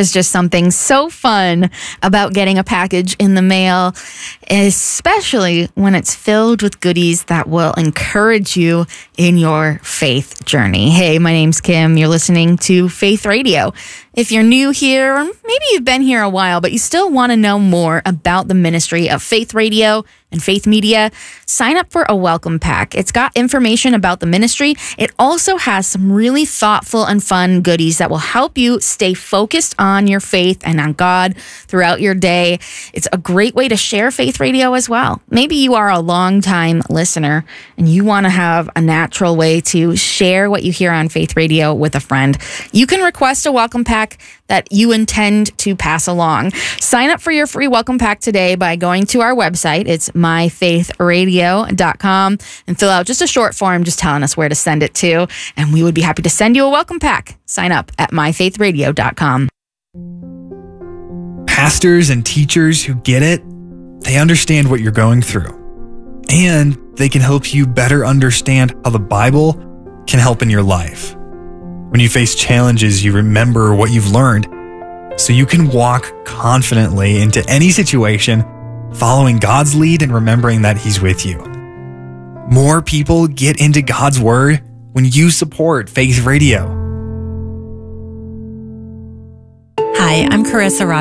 is just something so fun about getting a package in the mail, especially when it's filled with goodies that will encourage you in your faith journey. Hey, my name's Kim. You're listening to Faith Radio. If you're new here, or maybe you've been here a while, but you still want to know more about the ministry of Faith Radio and Faith Media, sign up for a welcome pack. It's got information about the ministry. It also has some really thoughtful and fun goodies that will help you stay focused on your faith and on God throughout your day. It's a great way to share Faith Radio as well. Maybe you are a long-time listener and you want to have a natural way to share what you hear on Faith Radio with a friend. You can request a welcome pack that you intend to pass along. Sign up for your free welcome pack today by going to our website. It's myfaithradio.com and fill out just a short form just telling us where to send it to, and we would be happy to send you a welcome pack. Sign up at myfaithradio.com. Pastors and teachers who get it, they understand what you're going through, and they can help you better understand how the Bible can help in your life. When you face challenges, you remember what you've learned, so you can walk confidently into any situation, following God's lead and remembering that He's with you. More people get into God's Word when you support Faith Radio. Hi, I'm Carissa